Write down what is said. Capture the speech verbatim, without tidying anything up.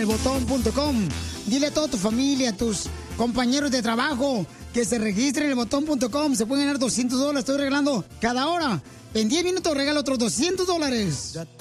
el botón punto com. Dile a toda tu familia, a tus compañeros de trabajo, que se registren en el botón punto com. Se pueden ganar doscientos dólares. Estoy regalando cada hora. En diez minutos regalo otros doscientos dólares.